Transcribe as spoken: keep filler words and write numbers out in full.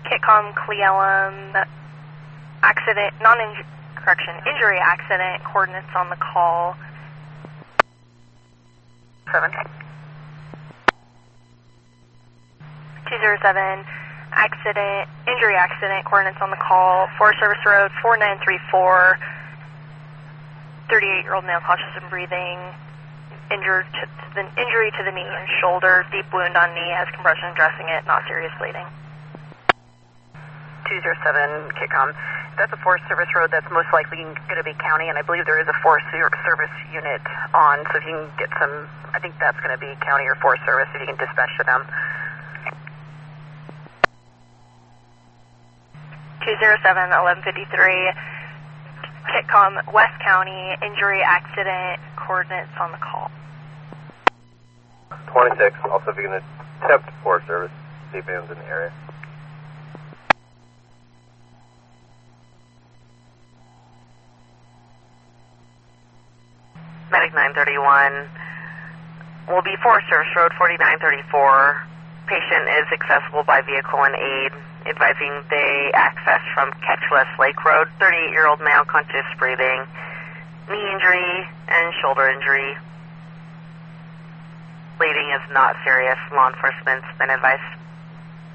Kitcom, Cleellum, accident, non-injury, correction, injury accident, coordinates on the call. Seven. two zero seven, accident, injury accident, coordinates on the call, Forest Service Road, four nine three four, thirty-eight-year-old male conscious and breathing, injured to, to the, injury to the knee and shoulder, deep wound on knee, has compression dressing it, not serious bleeding. two zero seven, Kitcom. That's a Forest Service road that's most likely going to be county, and I believe there is a Forest Service unit on, so if you can get some, I think that's going to be county or Forest Service, if you can dispatch to them. two zero seven, eleven fifty-three, Kitcom, West County, injury accident, coordinates on the call. twenty-six, also if you can attempt Forest Service, see if anyone's in the area. Medic nine thirty-one will be Forest Service Road forty-nine thirty-four. Patient is accessible by vehicle and aid, advising they access from Ketchless Lake Road. thirty-eight-year-old male, conscious breathing, knee injury and shoulder injury. Bleeding is not serious. Law enforcement's been advised.